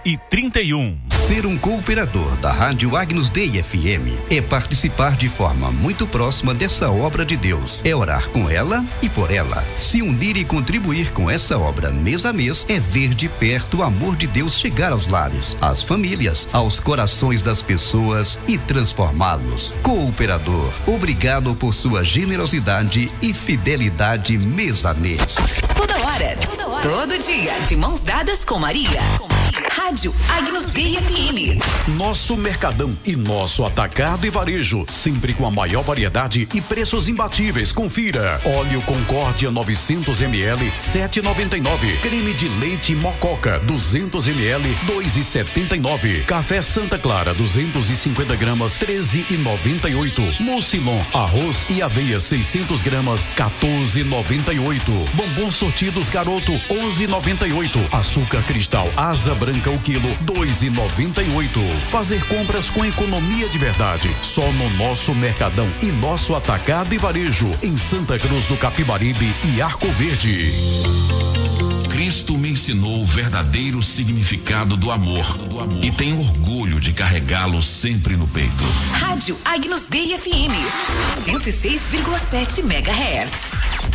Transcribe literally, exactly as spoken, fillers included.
e trinta e um. Ser um cooperador da Rádio Agnus Dei F M é participar de forma muito próxima dessa obra de Deus. É orar com ela e por ela. Se unir e contribuir com essa obra mês a mês é ver de perto o amor de Deus chegar aos lares, às famílias, aos corações das pessoas e transformá-los. Cooperador, obrigado por sua generosidade e fidelidade mês a mês. Toda hora, toda hora, todo dia, de mãos dadas com Maria. Rádio Agnus Dei F M. Nosso Mercadão e nosso Atacado e Varejo, sempre com a maior variedade e preços imbatíveis. Confira: óleo Concórdia novecentos mililitros, sete e noventa e nove. Creme de leite Mococa duzentos mililitros, dois e setenta e nove. Café Santa Clara duzentos e cinquenta gramas, treze e noventa e oito. Mucilon arroz e aveia seiscentos gramas, quatorze e noventa e oito. Bombom sortidos Garoto onze e noventa e oito. Açúcar cristal Asa Branca o quilo dois e noventa e oito. Fazer compras com economia de verdade só no nosso Mercadão e nosso Atacado e Varejo em Santa Cruz do Capibaribe e Arco Verde. Cristo me ensinou o verdadeiro significado do amor e tenho orgulho de carregá-lo sempre no peito. Rádio Agnus Dei F M cento e seis vírgula sete megahertz.